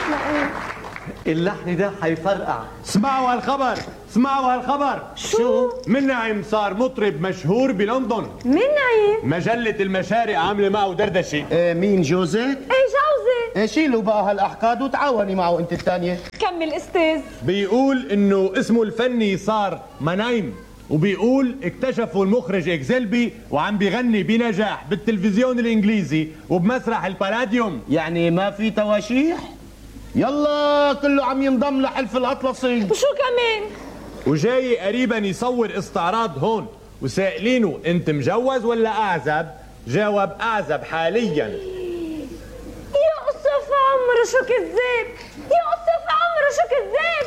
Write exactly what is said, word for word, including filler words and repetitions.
لإيه؟ اللحن ده حيفرقع. اسمعوا هالخبر، اسمعوا هالخبر. شو؟ منعم صار مطرب مشهور بلندن. منعم؟ مجلة المشارق عاملة معه دردشة. إيه مين جوزك؟ ايه جوزي. إيه شيلوا بقى هالاحقاد وتعاوني معه انت الثانية. كمل استاذ. بيقول انه اسمه الفني صار منايم، وبيقول اكتشفوا المخرج اكزلبي وعم بيغني بنجاح بالتلفزيون الانجليزي وبمسرح البالاديوم. يعني ما في تواشيح؟ يلا كله عم ينضم لحلف الاطلسي. وشو كمان؟ وجاي قريبا يصور استعراض هون، وسائلينه انت مجوز ولا اعزب؟ جاوب اعزب حاليا. يا قصف عمره شو كذاب، يا قصف عمره شو كذاب.